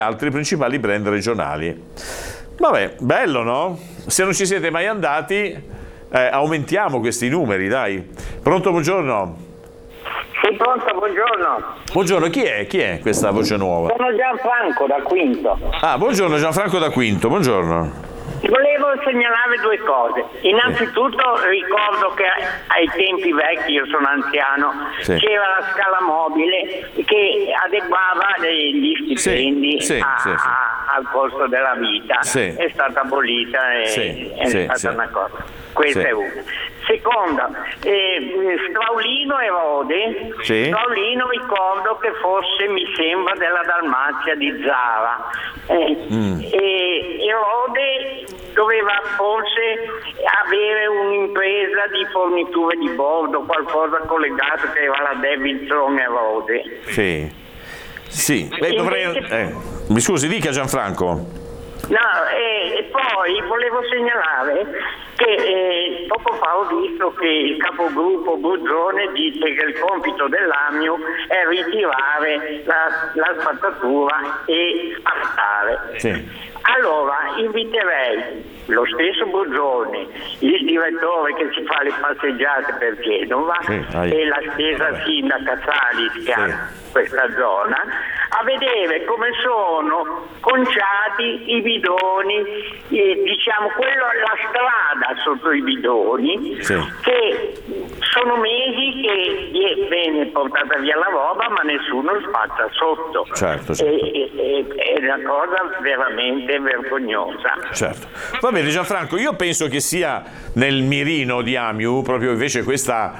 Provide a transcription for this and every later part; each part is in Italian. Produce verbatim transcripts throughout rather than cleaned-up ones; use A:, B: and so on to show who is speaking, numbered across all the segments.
A: altri principali brand regionali. Vabbè, bello, no? Se non ci siete mai andati, eh, aumentiamo questi numeri, dai. Pronto, buongiorno?
B: Sì, pronto, buongiorno.
A: Buongiorno, chi è? Chi è questa voce nuova?
B: Sono Gianfranco da Quinto.
A: Ah, buongiorno, Gianfranco da Quinto, buongiorno.
B: Volevo segnalare due cose. Innanzitutto ricordo che ai tempi vecchi, io sono anziano, sì, c'era la scala mobile che adeguava gli stipendi
A: sì, sì,
B: a,
A: sì, sì.
B: A, al costo della vita.
A: Sì.
B: È stata abolita e
A: sì,
B: è
A: sì,
B: stata
A: sì.
B: una cosa. Questa
A: sì.
B: è una. Seconda, eh, Straulino e Rode.
A: Sì.
B: Straulino ricordo che fosse, mi sembra, della Dalmazia di Zara. Eh,
A: mm.
B: e, e Rode doveva forse avere un'impresa di forniture di bordo, qualcosa collegato che era la Davidson e Rode.
A: Sì, sì. Beh, dovrei... eh. Mi scusi, dica Gianfranco.
B: No, e, e poi volevo segnalare che eh, poco fa ho visto che il capogruppo Buzzone dice che il compito dell'AMIU è ritirare la, la spazzatura e asfaltare.
A: Sì.
B: Allora inviterei lo stesso Buzzone, il direttore che si fa le passeggiate per Genova, sì, e la stessa sindaca Salis che sì. ha questa zona, a vedere come sono conciati i bidoni, eh, diciamo quello, la strada sotto i bidoni, sì. che sono mesi che viene portata via la roba ma nessuno spazza sotto.
A: Certo, certo.
B: E, e, è una cosa veramente vergognosa.
A: Certo. Va bene Gianfranco, io penso che sia nel mirino di AMIU proprio invece questa,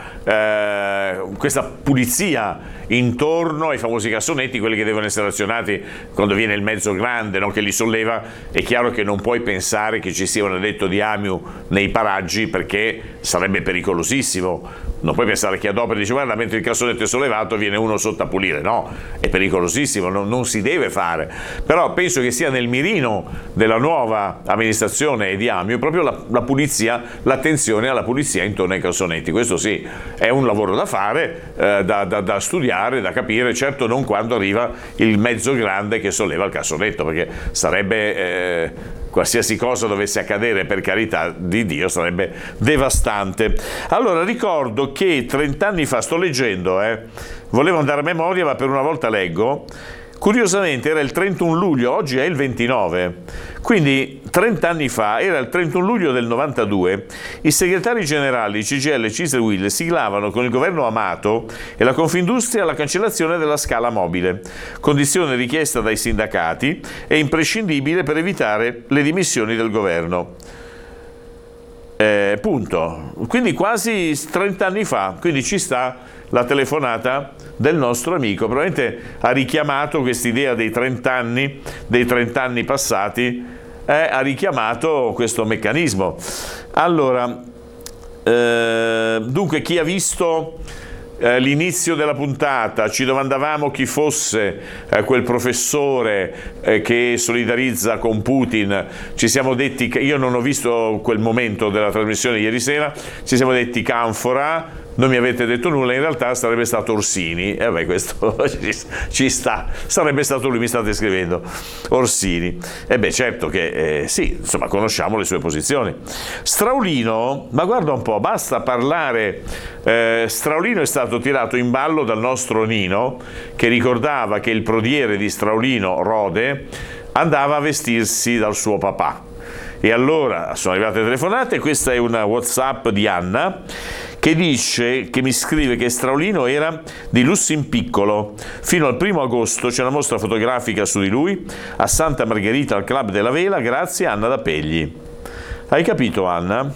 A: eh, questa pulizia intorno ai famosi cassonetti, quelli che devono essere azionati quando viene il mezzo grande, no, che li solleva. È chiaro che non puoi pensare che ci sia un addetto di AMIU nei paraggi, perché sarebbe pericolosissimo. Non puoi pensare che adopera e dice guarda, mentre il cassonetto è sollevato viene uno sotto a pulire. No, è pericolosissimo, non, non si deve fare. Però penso che sia nel mirino della nuova amministrazione e di AMIU proprio la, la pulizia, l'attenzione alla pulizia intorno ai cassonetti. Questo sì, è un lavoro da fare, eh, da, da, da studiare, da capire, certo non quando arriva il mezzo grande che solleva il cassonetto, perché sarebbe... Eh, qualsiasi cosa dovesse accadere, per carità di Dio, sarebbe devastante. Allora ricordo che trent'anni fa, sto leggendo, eh, volevo andare a memoria ma per una volta leggo, curiosamente era il trentuno luglio, oggi è il ventinove, quindi trent'anni fa, era il trentuno luglio del novantadue, i segretari generali C G I L e CISL UIL siglavano con il governo Amato e la Confindustria la cancellazione della scala mobile, condizione richiesta dai sindacati e imprescindibile per evitare le dimissioni del governo. Eh, punto. Quindi quasi trent'anni fa, quindi ci sta la telefonata del nostro amico, probabilmente ha richiamato quest'idea dei trent'anni, dei trent'anni passati, eh, ha richiamato questo meccanismo. Allora, eh, dunque chi ha visto eh, l'inizio della puntata, ci domandavamo chi fosse eh, quel professore eh, che solidarizza con Putin, ci siamo detti, che io non ho visto quel momento della trasmissione ieri sera, ci siamo detti Canfora, non mi avete detto nulla, in realtà sarebbe stato Orsini, e eh beh questo ci, ci sta, sarebbe stato lui, mi state scrivendo, Orsini, e eh beh certo che eh, sì, insomma conosciamo le sue posizioni. Straulino, ma guarda un po', basta parlare, eh, Straulino è stato tirato in ballo dal nostro Nino, che ricordava che il prodiere di Straulino, Rode, andava a vestirsi dal suo papà. E allora sono arrivate telefonate, questa è una WhatsApp di Anna che dice, che mi scrive che Straulino era di lusso in piccolo. Fino al primo agosto c'è una mostra fotografica su di lui a Santa Margherita al Club della Vela, grazie a Anna da Pegli. Hai capito Anna?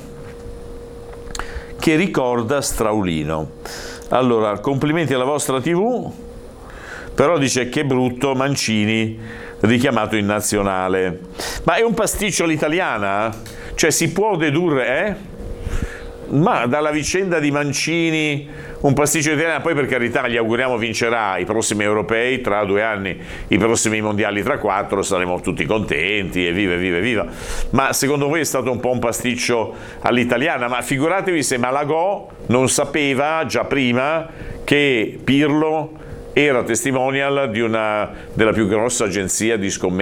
A: Che ricorda Straulino. Allora, complimenti alla vostra tivù, però dice che brutto Mancini richiamato in nazionale. Ma è un pasticcio all'italiana? Cioè si può dedurre, eh? Ma dalla vicenda di Mancini un pasticcio italiano, poi per carità gli auguriamo vincerà i prossimi europei tra due anni, i prossimi mondiali tra quattro, saremo tutti contenti e viva viva viva, ma secondo voi è stato un po' un pasticcio all'italiana? Ma figuratevi se Malagò non sapeva già prima che Pirlo era testimonial di una, della più grossa agenzia di scommesse